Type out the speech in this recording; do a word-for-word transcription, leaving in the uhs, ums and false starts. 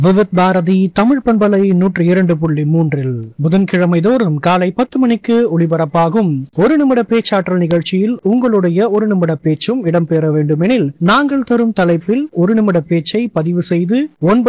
விவித் பாரதி தமிழ் பண்பலை நூற்றி இரண்டு புள்ளி மூன்றில் புதன்கிழமை தோறும் காலை பத்து மணிக்கு ஒளிபரப்பாகும் ஒரு நிமிட பேச்சாற்றல் நிகழ்ச்சியில் உங்களுடைய ஒரு நிமிட பேச்சும் இடம்பெற வேண்டுமெனில் நாங்கள் தரும் தலைப்பில் ஒரு நிமிட பேச்சை பதிவு செய்து ஒன்பது